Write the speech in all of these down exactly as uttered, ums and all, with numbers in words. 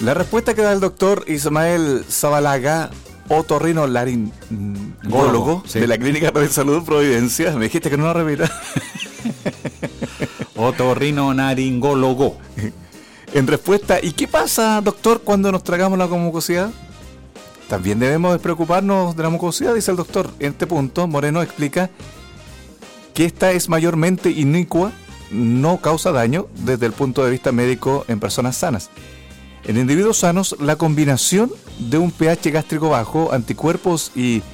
La respuesta que da el doctor Ismael Zabalaga, otorrinolaringólogo sí. de la Clínica de Salud Providencia. Me dijiste que no lo repita. Otorrinolaringólogo. En respuesta, ¿y qué pasa, doctor, cuando nos tragamos la mucosidad? También debemos despreocuparnos de la mucosidad, dice el doctor. En este punto, Moreno explica que esta es mayormente inicua, no causa daño desde el punto de vista médico en personas sanas. En individuos sanos, la combinación de un pH gástrico bajo, anticuerpos y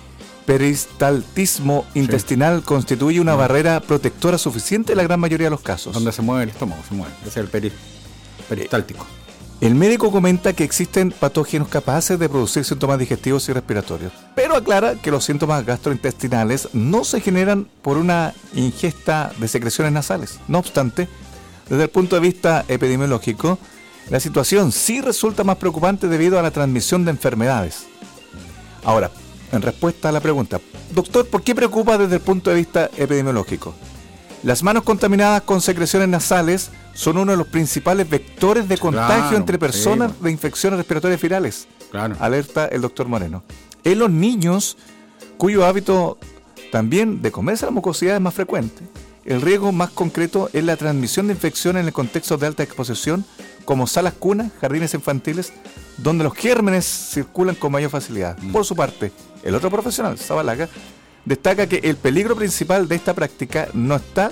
peristaltismo intestinal sí. constituye una no. barrera protectora suficiente en la gran mayoría de los casos. Donde se mueve el estómago, se mueve. Ese es el peri- peristáltico. El médico comenta que existen patógenos capaces de producir síntomas digestivos y respiratorios, pero aclara que los síntomas gastrointestinales no se generan por una ingesta de secreciones nasales. No obstante, desde el punto de vista epidemiológico, la situación sí resulta más preocupante debido a la transmisión de enfermedades. Ahora, en respuesta a la pregunta, doctor, ¿por qué preocupa desde el punto de vista epidemiológico? Las manos contaminadas con secreciones nasales son uno de los principales vectores de contagio claro, entre personas sí. de infecciones respiratorias virales, claro. alerta el doctor Moreno. En los niños, cuyo hábito también de comerse la mucosidad es más frecuente, el riesgo más concreto es la transmisión de infecciones en el contexto de alta exposición, como salas cunas, jardines infantiles, donde los gérmenes circulan con mayor facilidad. Mm. Por su parte, el otro profesional, Zabalaga, destaca que el peligro principal de esta práctica no está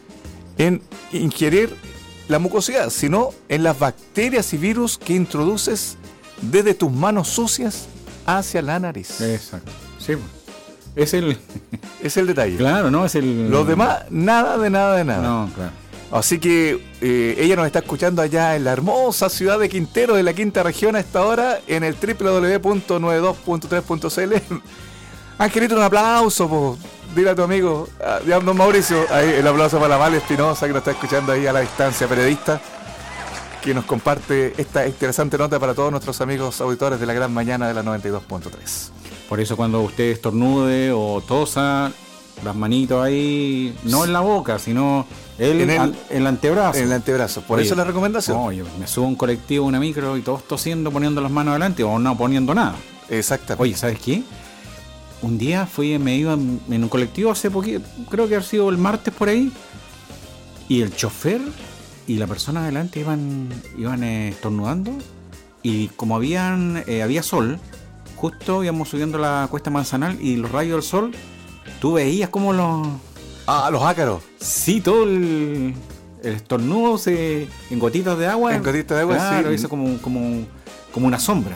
en ingerir la mucosidad, sino en las bacterias y virus que introduces desde tus manos sucias hacia la nariz. Exacto. Sí, es el... es el detalle. Claro, ¿no? Es el... Los demás, nada de nada de nada. No, claro. Así que eh, ella nos está escuchando allá en la hermosa ciudad de Quintero, de la quinta región, a esta hora, en el doble u doble u doble u punto noventa y dos punto tres punto c l. Angelito, un aplauso, po. Dile a tu amigo, a, a don Mauricio, ahí el aplauso para la Vale Espinosa, que nos está escuchando ahí a la distancia, periodista, que nos comparte esta interesante nota para todos nuestros amigos auditores de la gran mañana de la noventa y dos punto tres. Por eso cuando usted estornude o tosa, las manitos ahí, no en la boca, sino el, en, el, an, en el antebrazo. En el antebrazo, por Oye, eso la recomendación. No, yo me subo a un colectivo, una micro y todos tosiendo, poniendo las manos adelante o no poniendo nada. Exactamente. Oye, ¿sabes qué? Un día fui, me iba en, en un colectivo hace poquito, creo que ha sido el martes por ahí, y el chofer y la persona adelante iban, iban eh, estornudando, y como habían, eh, había sol, justo íbamos subiendo la cuesta Manzanal y los rayos del sol, tú veías como los... Ah, los ácaros. Sí, todo el, el estornudo se, en gotitas de agua. En gotitas de agua, claro, sí. hizo como, como, como una sombra.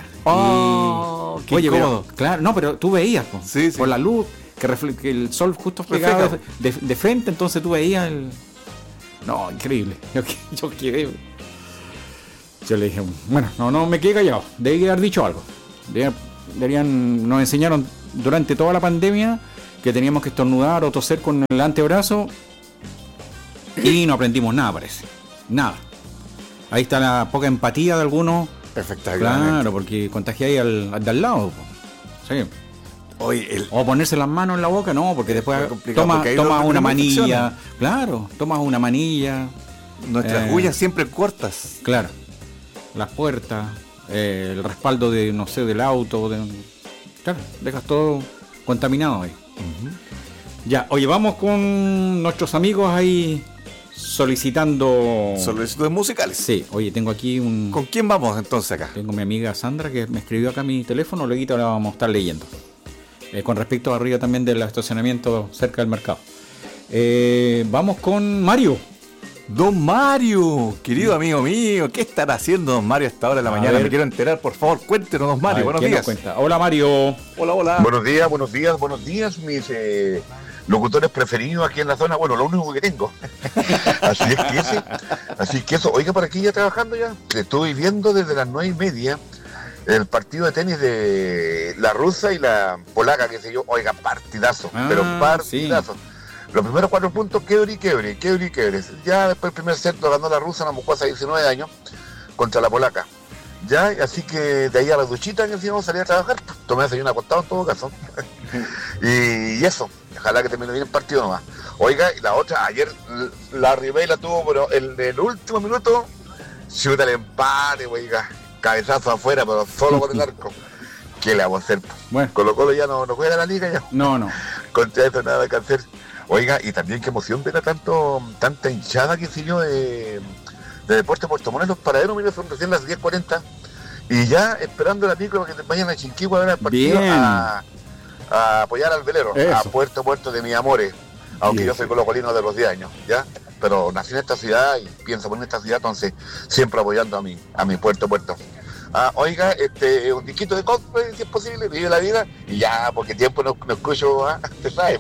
Oh, y, qué oye, incómodo. Pero, claro, no, pero tú veías, po, sí, sí. por la luz, que, refle- que el sol justo pegaba de, de, de frente, entonces tú veías el... No, increíble. Yo, yo quedé... Yo le dije, bueno, no, no me quedé callado. Debí haber dicho algo. Debí, deberían, nos enseñaron durante toda la pandemia que teníamos que estornudar o toser con el antebrazo y no aprendimos nada, parece. Nada. Ahí está la poca empatía de algunos. Perfectamente. Claro, porque contagiáis al, al de al lado. Sí. Oye, el... O ponerse las manos en la boca, no, porque después toma, tomas una manilla. Claro, tomas una manilla. Nuestras eh, huellas siempre cortas. Claro. Las puertas, eh, el respaldo de, no sé, del auto. De, claro, dejas todo contaminado ahí. Uh-huh. Ya, oye, vamos con nuestros amigos ahí solicitando... Solicitudes musicales. Sí, oye, tengo aquí un... ¿Con quién vamos entonces acá? Tengo mi amiga Sandra que me escribió acá mi teléfono, luego la vamos a estar leyendo. Eh, con respecto arriba también del estacionamiento cerca del mercado. Eh, vamos con Mario. Don Mario, querido amigo mío, ¿qué estará haciendo Don Mario a esta hora de la a mañana? Ver. Me quiero enterar, por favor, cuéntenos, Don Mario. Ver, buenos días. Cuenta? Hola, Mario. Hola, hola. Buenos días, buenos días, buenos días, mis eh, locutores preferidos aquí en la zona. Bueno, lo único que tengo. Así es que ese, así es que eso. Oiga, por aquí ya trabajando ya. Estuve viendo desde las nueve y media el partido de tenis de la rusa y la polaca, qué sé yo. Oiga, partidazo, ah, pero partidazo. Sí. Los primeros cuatro puntos, quebre y quebre, quebre y quebre. Ya después el primer set lo ganó la rusa, una mucosa de diecinueve años, contra la polaca. Ya, así que de ahí a la duchita que decíamos salí a trabajar, tomé desayuno acostado en todo caso. y, y eso, ojalá que termine bien el partido nomás. Oiga, y la otra, ayer la Ribey la tuvo, pero en el último minuto, chuta el empate, oiga. cabezazo afuera, pero solo con el arco. ¿Qué le vamos a hacer? Bueno. Colo Colo ya no, no juega la liga ya. No, no. Contra eso nada que hacer. Oiga, y también qué emoción ver a tanto, tanta hinchada, que sé yo, de, de Deporte Puerto Montt en los paraderos. Mira, son recién las diez cuarenta. Y ya esperando la micro para que vayan a Chinquihue a ver el partido a, a apoyar al velero, Eso. a Puerto Puerto de mis amores. Aunque Bien. yo soy colocolino de los diez años, ¿ya? Pero nací en esta ciudad y pienso poner esta ciudad, entonces siempre apoyando a mi, a mi Puerto Puerto. Ah, oiga, este, un disquito de Coldplay, si es posible, vive la vida, y ya, porque tiempo no, no escucho, ¿ah? Te sabes,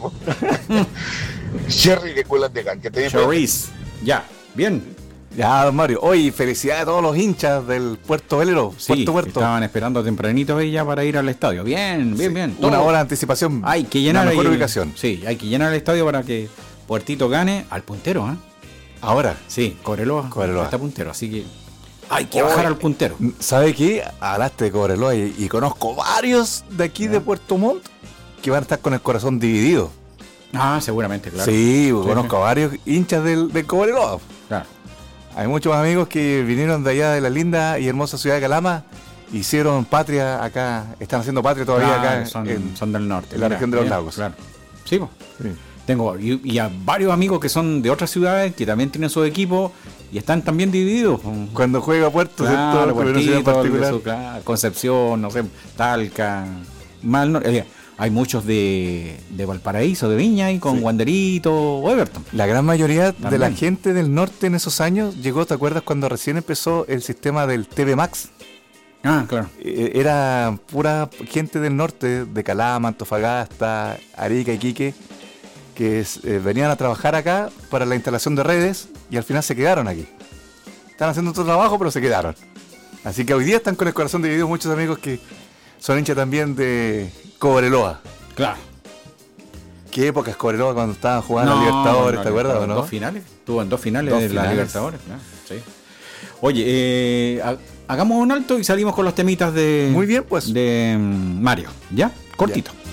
Cherry de Cuelan de Can, que te Cherries, ya, bien. Ya, don Mario, hoy felicidades a todos los hinchas del Puerto Velero, sí, Puerto Puerto. Estaban esperando tempranito ya para ir al estadio, bien, bien, sí, bien. Una hora de anticipación, hay que llenar la mejor el, ubicación. Sí, hay que llenar el estadio para que Puertito gane al puntero, ¿eh? Ahora. Sí, Cobreloa, Cobreloa está puntero, así que hay que bajar al puntero. ¿Sabe qué? Hablaste de Cobreloa y, y conozco varios de aquí ¿no? de Puerto Montt que van a estar con el corazón dividido. Ah, seguramente, claro. Sí, sí conozco sí. a varios hinchas del, del Cobreloa. Claro. Hay muchos amigos que vinieron de allá de la linda y hermosa ciudad de Calama, hicieron patria acá, están haciendo patria todavía claro, acá. Son, en, son del norte. En la mira, región de los bien, lagos. Claro. Sí, pues. Sí. Tengo y, y a varios amigos que son de otras ciudades que también tienen su equipo y están también divididos. Cuando juega Puerto, claro, Puertito, en particular. Su, claro, Concepción, no sé, Talca, mal, no, eh, hay muchos de, de Valparaíso, de Viña y con sí. Wanderito o Everton. La gran mayoría también. de la gente del norte en esos años llegó, ¿te acuerdas cuando recién empezó el sistema del T V Max? Ah, claro. Era pura gente del norte, de Calama, Antofagasta, Arica, Iquique, que es, eh, venían a trabajar acá para la instalación de redes y al final se quedaron aquí. Están haciendo otro trabajo, pero se quedaron. Así que hoy día están con el corazón dividido muchos amigos que son hinchas también de Cobreloa. Claro. ¿Qué época es Cobreloa cuando estaban jugando no, a Libertadores, no, ¿te acuerdas o no? Dos finales. Estuvo en dos finales dos de finales. la Libertadores. Claro, sí. Oye, eh, hagamos un alto y salimos con los temitas de... Muy bien, pues. De um, Mario. ¿Ya? Cortito. Ya.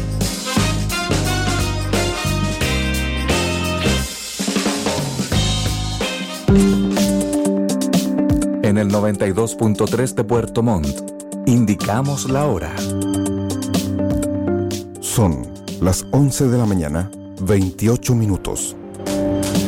En el noventa y dos punto tres de Puerto Montt, indicamos la hora. Son las once de la mañana, veintiocho minutos.